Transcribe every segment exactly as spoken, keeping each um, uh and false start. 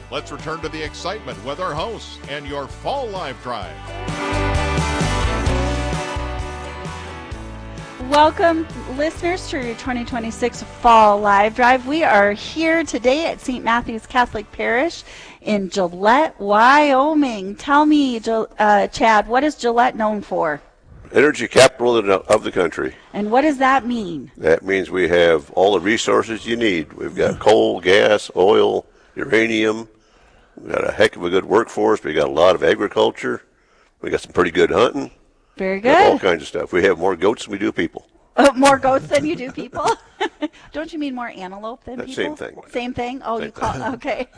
let's return to the excitement with our hosts and your Fall Live Drive. Welcome, listeners, to your twenty twenty-six Fall Live Drive. We are here today at Saint Matthew's Catholic Parish in Gillette, Wyoming. Tell me, uh, Chad, what is Gillette known for? Energy capital of the country. And what does that mean? That means we have all the resources you need. We've got coal, gas, oil, uranium. We've got a heck of a good workforce. We've got a lot of agriculture. We got some pretty good hunting. Very good. All kinds of stuff. We have more goats than we do people. Uh, more goats than you do people? Don't you mean more antelope than that people? Same thing. Same thing? Oh, same you call it. Okay.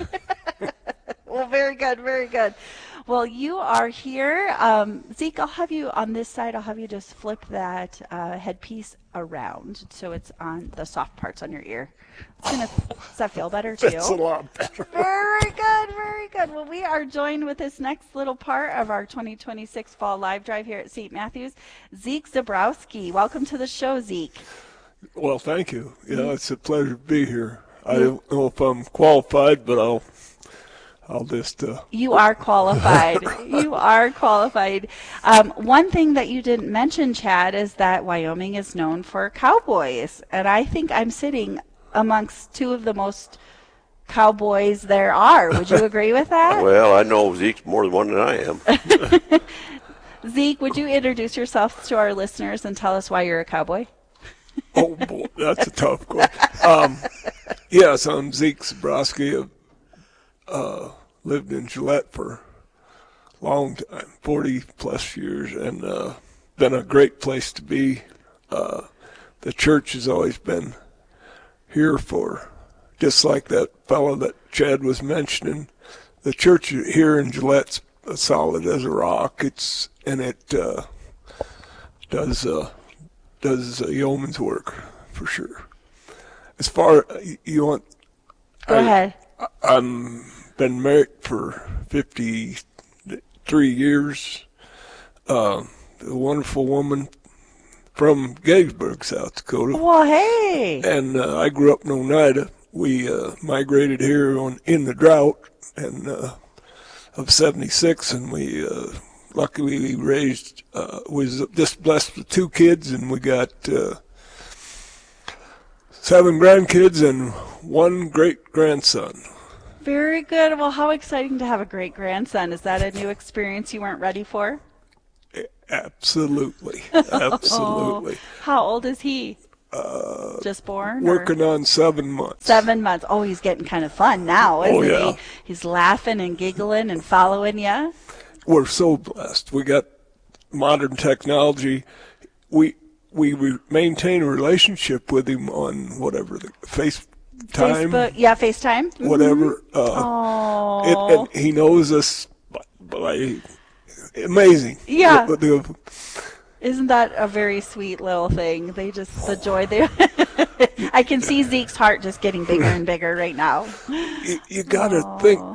Well, very good, very good. Well, you are here. Um, Zeke, I'll have you on this side. I'll have you just flip that uh, headpiece around so it's on the soft parts on your ear. It's gonna, does that feel better to you? That's a lot better. Very good, very good. Well, we are joined with this next little part of our twenty twenty-six Fall Live Drive here at Saint Matthew's, Zeke Zebrowski. Welcome to the show, Zeke. Well, thank you. Yeah, it's a pleasure to be here. I don't know if I'm qualified, but I'll I'll just... Uh... You are qualified. You are qualified. Um, one thing that you didn't mention, Chad, is that Wyoming is known for cowboys. And I think I'm sitting amongst two of the most cowboys there are. Would you agree with that? Well, I know Zeke's more than one than I am. Zeke, would you introduce yourself to our listeners and tell us why you're a cowboy? Oh, boy, that's a tough question. Um, yes, I'm Zeke Zebrowski. I've uh, lived in Gillette for a long time, forty plus years, and uh, been a great place to be. Uh, the church has always been here for, just like that fellow that Chad was mentioning, the church here in Gillette's solid as a rock. It's and it uh, does uh, does uh, yeoman's work for sure. As far you want, go I, ahead. I'm been married for fifty-three years. Uh, a wonderful woman from Gettysburg, South Dakota. Well, hey. And uh, I grew up in Oneida. We uh, migrated here on in the drought and uh, of seventy-six, and we uh, luckily we raised uh, was just blessed with two kids, and we got uh, seven grandkids and one great grandson. Very good. Well, how exciting to have a great grandson. Is that a new experience you weren't ready for? Absolutely, absolutely. Oh, how old is he? Uh, Just born? Working or? on seven months. Seven months. Oh, he's getting kind of fun now, isn't oh, yeah. he? He's laughing and giggling and following you. We're so blessed. We got modern technology. We we re- maintain a relationship with him on whatever the FaceTime. Facebook, yeah, FaceTime. Mm-hmm. Whatever. Uh, it, and he knows us by, by amazing. Yeah. The, the, Isn't that a very sweet little thing? They just, the joy they, I can see Zeke's heart just getting bigger and bigger right now. You, you got to think,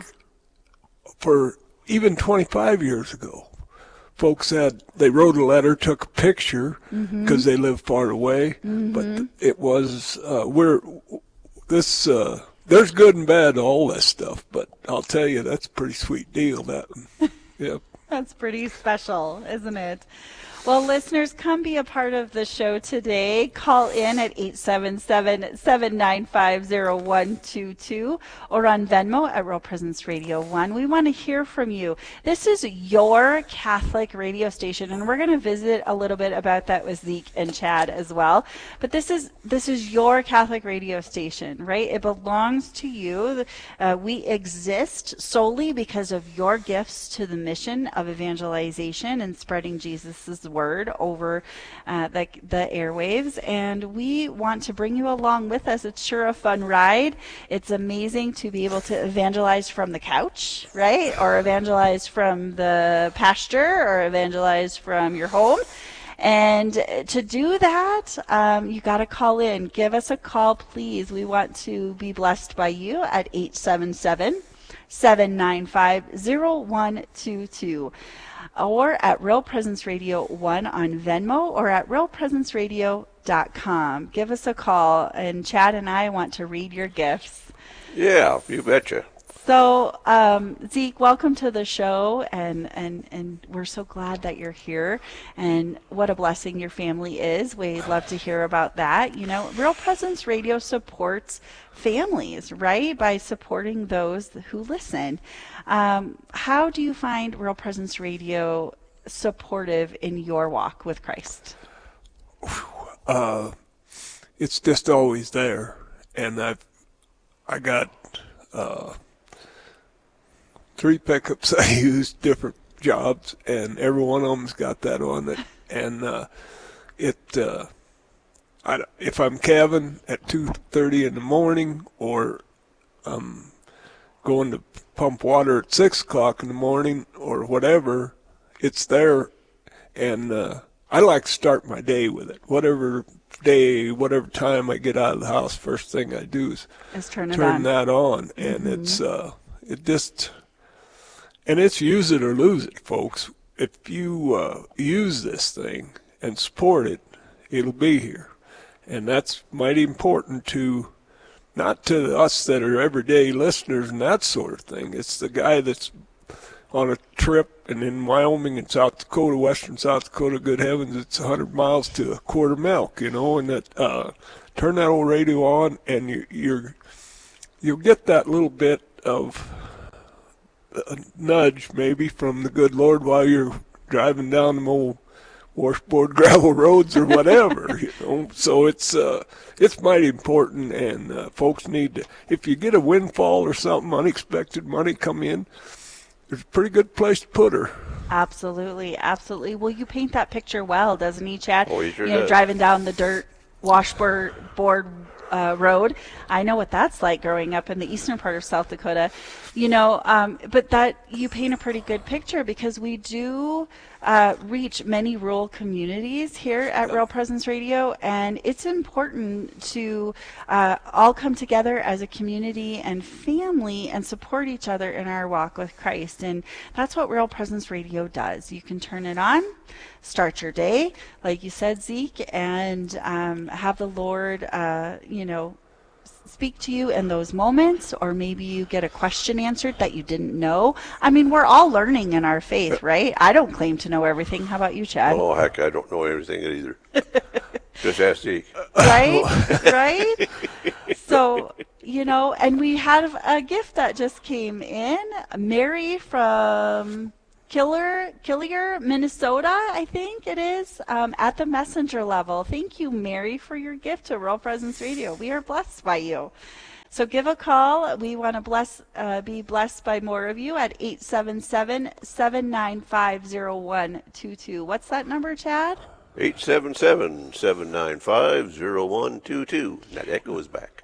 for even twenty-five years ago, folks said they wrote a letter, took a picture because mm-hmm. they live far away, mm-hmm. but it was, uh, we're, this, uh, there's good and bad to all this stuff, but I'll tell you, that's a pretty sweet deal, that one. Yep. That's pretty special, isn't it? Well, listeners, come be a part of the show today. Call in at eight seven seven, seven nine five, zero one two two or on Venmo at Real Presence Radio one. We want to hear from you. This is your Catholic radio station, and we're going to visit a little bit about that with Zeke and Chad as well. But this is this is your Catholic radio station, right? It belongs to you. Uh, we exist solely because of your gifts to the mission of evangelization and spreading Jesus' word over uh, the, the airwaves, and we want to bring you along with us. It's sure a fun ride. It's amazing to be able to evangelize from the couch, right? Or evangelize from the pasture, or evangelize from your home. And to do that, um, you got to call in. Give us a call, please. We want to be blessed by you at eight seven seven, seven nine five, zero one two two. Or at Real Presence Radio one on Venmo, or at real presence radio dot com. Give us a call, and Chad and I want to read your gifts. Yeah, you betcha. So, um, Zeke, welcome to the show, and, and, and we're so glad that you're here, and what a blessing your family is. We'd love to hear about that. You know, Real Presence Radio supports families, right, by supporting those who listen. Um, how do you find Real Presence Radio supportive in your walk with Christ? Uh, it's just always there, and I've I got uh, three pickups I use, different jobs, and every one of them's got that on it. And uh, it, uh, I, if I'm calving at two thirty in the morning, or I'm going to pump water at six o'clock in the morning, or whatever, it's there. And uh, I like to start my day with it. Whatever day, whatever time I get out of the house, first thing I do is Is turn it turn on. that on. And Mm-hmm. it's uh, it just, and it's use it or lose it, folks. If you uh, use this thing and support it, it'll be here. And that's mighty important to, not to us that are everyday listeners and that sort of thing. It's the guy that's on a trip and in Wyoming and South Dakota, western South Dakota, good heavens, it's one hundred miles to a quart of milk, you know, and that, uh, turn that old radio on, and you, you're, you'll get that little bit of a nudge maybe from the good Lord while you're driving down them old washboard gravel roads or whatever, you know. So it's uh, it's mighty important, and uh, folks need to, if you get a windfall or something, unexpected money come in, there's a pretty good place to put her. Absolutely, absolutely. Well, you paint that picture well, doesn't he, Chad? Oh, he sure you know, does. driving down the dirt washboard board uh, road. I know what that's like growing up in the eastern part of South Dakota. You know, um, but that you paint a pretty good picture, because we do uh, reach many rural communities here at Real Presence Radio, and it's important to uh, all come together as a community and family and support each other in our walk with Christ. And that's what Real Presence Radio does. You can turn it on, start your day, like you said, Zeke, and um, have the Lord, uh, you know, speak to you in those moments, or maybe you get a question answered that you didn't know. I mean, we're all learning in our faith, right? I don't claim to know everything. How about you, Chad? Oh, heck, I don't know everything either. Just ask Zeke. Right? Right? So, you know, and we have a gift that just came in. Mary from Killer, Killier, Minnesota, I think it is, um, at the messenger level. Thank you, Mary, for your gift to Real Presence Radio. We are blessed by you. So give a call. We want to bless, uh, be blessed by more of you at eight seven seven, seven nine five, zero one two two. What's that number, Chad? eight seven seven, seven nine five, zero one two two. That echo is back.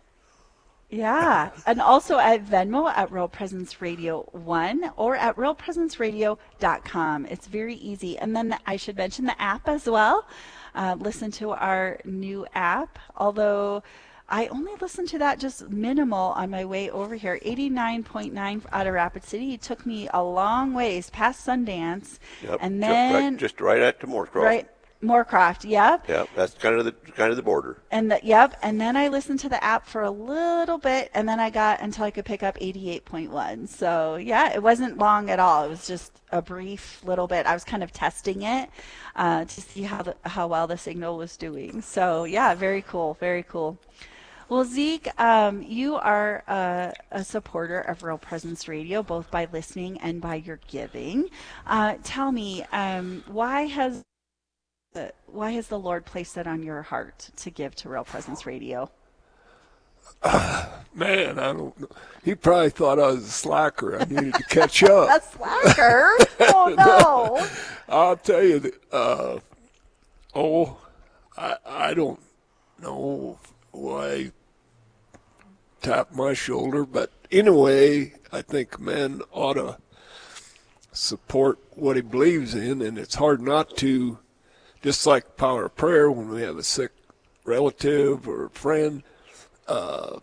Yeah, and also at Venmo at Real Presence Radio one, or at real presence radio dot com. It's very easy. And then I should mention the app as well. Uh, listen to our new app, although I only listened to that just minimal on my way over here. eighty-nine point nine out of Rapid City. It took me a long ways past Sundance. Yep, and just then right, just right at to Moorcroft. right, Moorcroft, yep. Yep, that's kind of the kind of the border. And the, yep, and then I listened to the app for a little bit, and then I got until I could pick up eighty-eight point one. So yeah, it wasn't long at all. It was just a brief little bit. I was kind of testing it uh, to see how the, how well the signal was doing. So yeah, very cool, very cool. Well, Zeke, um, you are a, a supporter of Real Presence Radio, both by listening and by your giving. Uh, tell me, um, why has Uh, why has the Lord placed it on your heart to give to Real Presence Radio? Uh, man, I don't know. He probably thought I was a slacker. I needed to catch up. A slacker? Oh, no. I'll tell you, that, uh, oh, I, I don't know why tap my shoulder, but anyway, I think men ought to support what he believes in, and it's hard not to. Just like power of prayer, when we have a sick relative or friend, uh,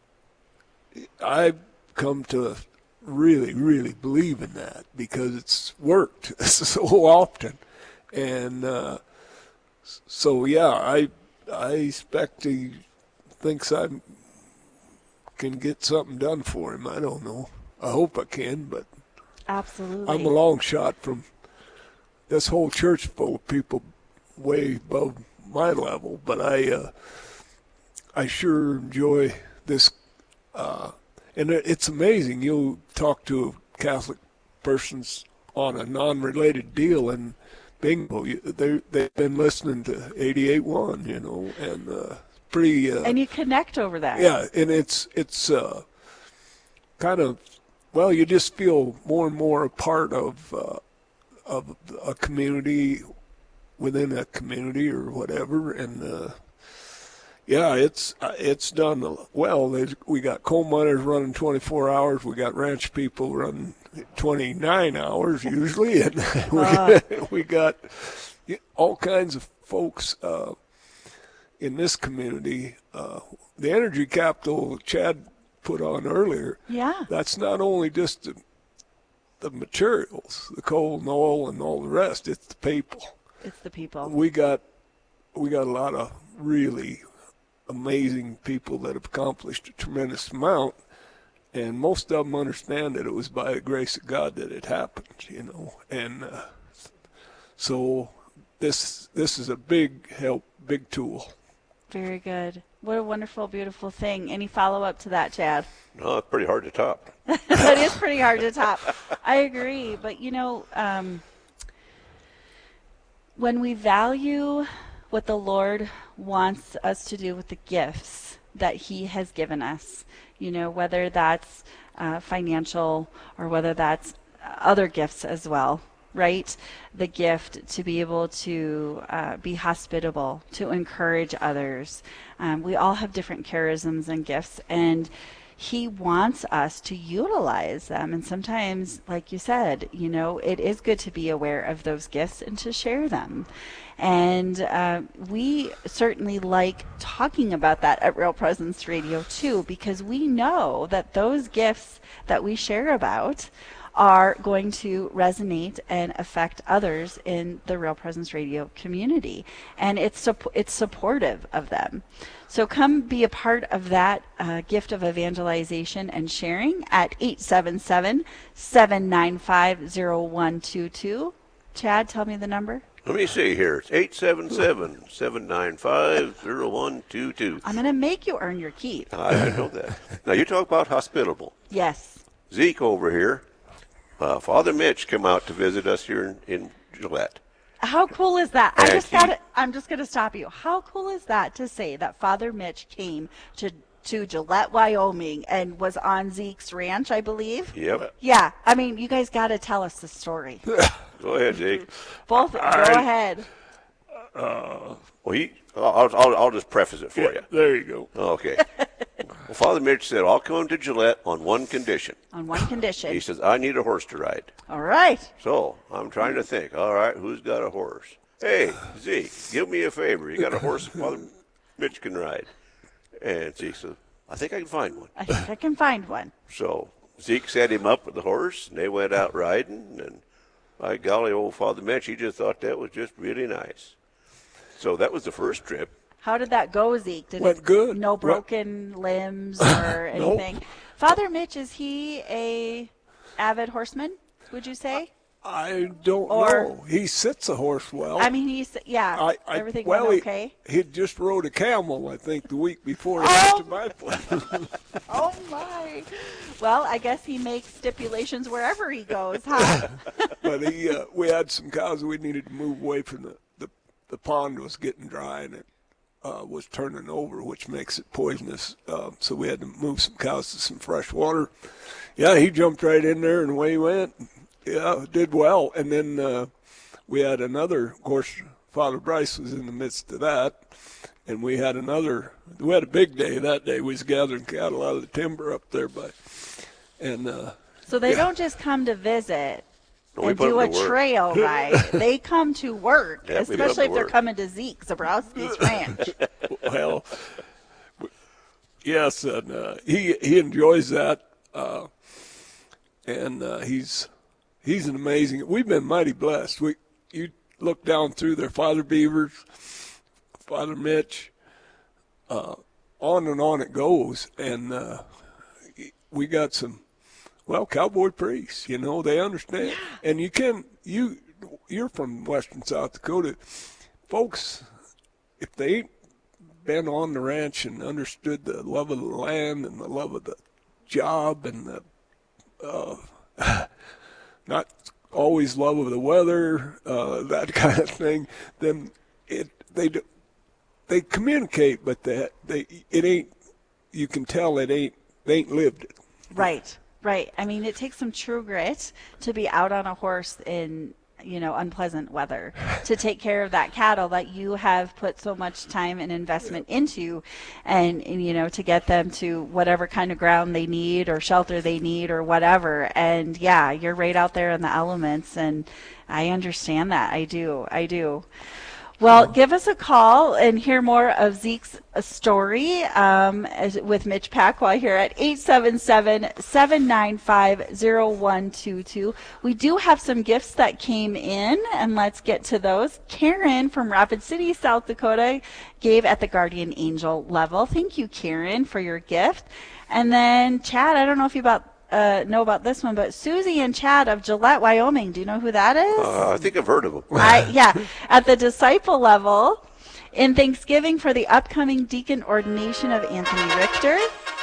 I've come to really, really believe in that because it's worked so often. And uh, so, yeah, I I expect he thinks I can get something done for him. I don't know. I hope I can, but Absolutely. I'm a long shot from this whole church full of people way above my level. But I, uh, I sure enjoy this, uh, and it's amazing. You'll talk to Catholic persons on a non-related deal, and bingo, they they've been listening to eighty-eight point one, you know, and uh, pretty. Uh, and you connect over that. Yeah, and it's it's uh, kind of, well, you just feel more and more a part of uh, of a community within a community or whatever, and uh, yeah, it's it's done well. There's, we got coal miners running twenty-four hours. We got ranch people running twenty-nine hours usually, and we, Uh. we got all kinds of folks uh, in this community. Uh, the energy capital Chad put on earlier, Yeah. that's not only just the, the materials, the coal and oil and all the rest, it's the people. It's the people. We got we got a lot of really amazing people that have accomplished a tremendous amount, and most of them understand that it was by the grace of God that it happened, you know. And uh, so this this is a big help, big tool. Very good. What a wonderful, beautiful thing. Any follow-up to that, Chad? No, it's pretty hard to top. That is pretty hard to top. I agree. But, you know, um, when we value what the Lord wants us to do with the gifts that he has given us, you know, whether that's uh, financial or whether that's other gifts as well, right? The gift to be able to uh, be hospitable, to encourage others. Um, we all have different charisms and gifts, and he wants us to utilize them. And sometimes, like you said, you know, it is good to be aware of those gifts and to share them. And uh, we certainly like talking about that at Real Presence Radio too, because we know that those gifts that we share about are going to resonate and affect others in the Real Presence Radio community. And it's su- it's supportive of them. So come be a part of that uh, gift of evangelization and sharing at eight seven seven, seven nine five, zero one two two. Chad, tell me the number. Let me see here. It's eight seven seven, seven nine five, zero one two two. I'm going to make you earn your keep. I know that. Now, you talk about hospitable. Yes. Zeke over here, uh, Father Mitch came out to visit us here in, in Gillette. How cool is that? I And just he- got I'm just going to stop you. How cool is that to say that Father Mitch came to to Gillette, Wyoming and was on Zeke's ranch, I believe? Yep. Yeah. I mean, you guys got to tell us the story. Go ahead, Zeke. Both go I- ahead. Well, he, I'll, I'll, I'll just preface it for Yeah, you. there you go. Okay. Well, Father Mitch said, I'll come to Gillette on one condition. On one condition. He says, I need a horse to ride. All right. So I'm trying to think, all right, who's got a horse? Hey, Zeke, give me a favor. You got a horse Father Mitch can ride? And Zeke said, I think I can find one. I think I can find one. So Zeke set him up with the horse, and they went out riding. And by golly, old Father Mitch, he just thought that was just really nice. So that was the first trip. How did that go, Zeke? Did Went it, good. No Went- broken limbs or Nope. anything? Father Mitch, is he a avid horseman, would you say? I don't Or- know. He sits a horse well. I mean, he's, yeah, I, I, everything well, went okay. He, he just rode a camel, I think, the week before he Oh! went to my place. Oh, my. Well, I guess he makes stipulations wherever he goes, huh? But he, uh, we had some cows we needed to move away from the, the, the pond was getting dry and it uh, was turning over, which makes it poisonous. Uh, so we had to move some cows to some fresh water. Yeah, he jumped right in there and away he went. Yeah, did well. And then uh, we had another, of course, Father Bryce was in the midst of that. And we had another, we had a big day that day. We was gathering cattle out of the timber up there by, and uh, So they Yeah. don't just come to visit We and put do a them to work. trail ride. They come to work, Yeah, we put 'em especially to if they're work. coming to Zeke Zabrowski's ranch. well, yes, and uh, he he enjoys that, uh, and uh, he's he's an amazing. We've been mighty blessed. We you look down through there, Father Beavers, Father Mitch, uh, on and on it goes, and uh, we got some well, cowboy priests, you know, they understand. And you can, you, you're from western South Dakota. Folks, if they ain't been on the ranch and understood the love of the land and the love of the job and the uh, not always love of the weather, uh, that kind of thing, then it they do, they communicate, but that they it ain't. You can tell it ain't. They ain't lived it. Right, right. I mean, it takes some true grit to be out on a horse in, you know, unpleasant weather to take care of that cattle that you have put so much time and investment into, and, and you know, to get them to whatever kind of ground they need or shelter they need or whatever. And yeah, you're right out there in the elements, and I understand that. I do. I do. Well, give us a call and hear more of Zeke's story um, as, with Mitch Pacwa here at eight seven seven, seven nine five, zero one two two. We do have some gifts that came in, and let's get to those. Karen from Rapid City, South Dakota, gave at the Guardian Angel level. Thank you, Karen, for your gift. And then Chad, I don't know if you about Uh, know about this one, but Susie and Chad of Gillette, Wyoming. Do you know who that is? Uh, I think I've heard of them. I, yeah, at the disciple level, in Thanksgiving for the upcoming deacon ordination of Anthony Richter,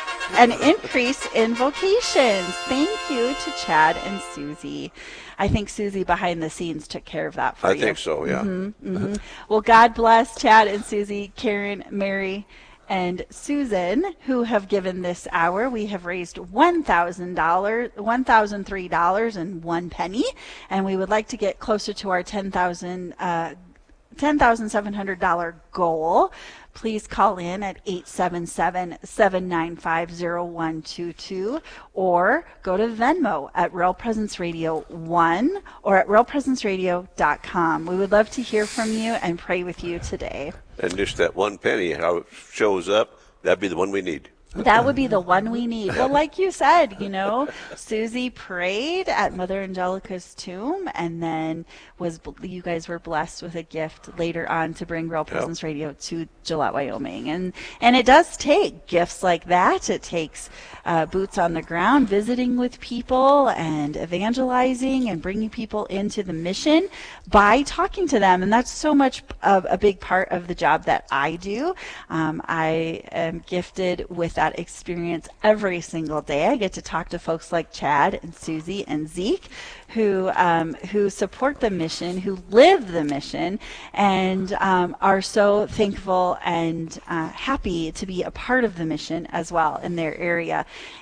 an increase in vocations. Thank you to Chad and Susie. I think Susie behind the scenes took care of that for I you. I think so, yeah. Mm-hmm, mm-hmm. Well, God bless Chad and Susie, Karen, Mary, and Susan, who have given this hour. We have raised one thousand dollars, one thousand three dollars and one penny, and we would like to get closer to our ten thousand uh, ten thousand seven hundred dollars goal. Please call in at eight seven seven, seven nine five, zero one two two or go to Venmo at Real Presence Radio one or at real presence radio dot com. We would love to hear from you and pray with you today. And just that one penny, how it shows up, that'd be the one we need. That would be the one we need. Well, like you said, you know, Susie prayed at Mother Angelica's tomb, and then was you guys were blessed with a gift later on to bring Real Presence yep. Radio to Gillette, Wyoming. And and it does take gifts like that. It takes uh, boots on the ground, visiting with people and evangelizing and bringing people into the mission by talking to them. And that's so much of a big part of the job that I do. Um, I am gifted with that experience every single day. I get to talk to folks like Chad and Susie and Zeke who um, who support the mission, who live the mission, and um, are so thankful and uh, happy to be a part of the mission as well in their area.